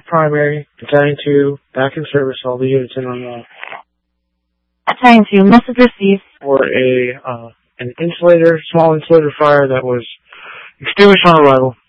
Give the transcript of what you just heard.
primary, Battalion 2, back in service, all the units in on Battalion 2, message received. for an small insulator fire that was extinguished on arrival.